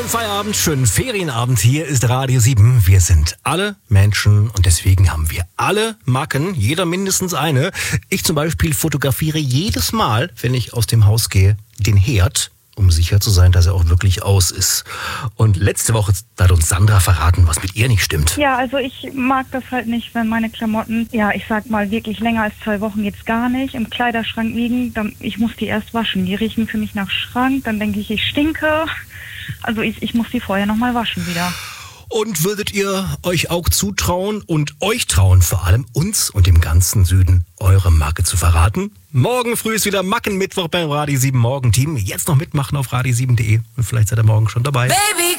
Schönen Feierabend, schönen Ferienabend. Hier ist Radio 7. Wir sind alle Menschen und deswegen haben wir alle Macken, jeder mindestens eine. Ich zum Beispiel fotografiere jedes Mal, wenn ich aus dem Haus gehe, den Herd, um sicher zu sein, dass er auch wirklich aus ist. Und letzte Woche hat uns Sandra verraten, was mit ihr nicht stimmt. Ja, also ich mag das halt nicht, wenn meine Klamotten, ja, ich sag mal, wirklich länger als 2 Wochen jetzt gar nicht im Kleiderschrank liegen. Ich muss die erst waschen. Die riechen für mich nach Schrank. Dann denke ich stinke. Also ich muss die vorher nochmal waschen wieder. Und würdet ihr euch auch zutrauen und euch trauen, vor allem uns und dem ganzen Süden, eure Macke zu verraten? Morgen früh ist wieder Mackenmittwoch beim Radio 7 Morgenteam. Jetzt noch mitmachen auf radio7.de und vielleicht seid ihr morgen schon dabei. Baby.